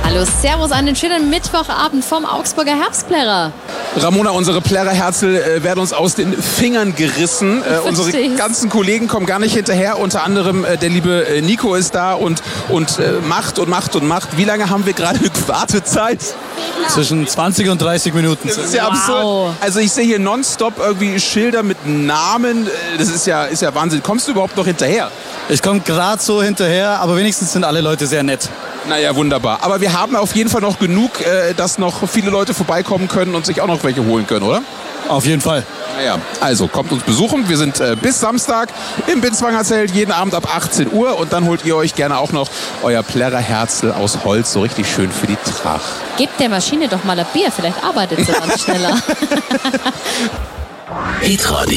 Hallo, servus an den schönen Mittwochabend vom Augsburger Herbstplärrer. Ramona, unsere Plärrerherzl werden uns aus den Fingern gerissen. Unsere ganzen Kollegen kommen gar nicht hinterher. Unter anderem der liebe Nico ist da und macht. Wie lange haben wir gerade Wartezeit? Zwischen 20 und 30 Minuten. Das ist ja absurd. Also ich sehe hier nonstop irgendwie Schilder mit Namen. Das ist ja Wahnsinn. Kommst du überhaupt noch hinterher? Ich komme gerade so hinterher, aber wenigstens sind alle Leute sehr nett. Naja, wunderbar. Aber wir haben auf jeden Fall noch genug, dass noch viele Leute vorbeikommen können und sich auch noch welche holen können, oder? Auf jeden Fall. Naja, also kommt uns besuchen. Wir sind bis Samstag im Binswanger Zelt, jeden Abend ab 18 Uhr. Und dann holt ihr euch gerne auch noch euer Plärrerherzl aus Holz, so richtig schön für die Tracht. Gebt der Maschine doch mal ein Bier, vielleicht arbeitet sie dann schneller. Hitradio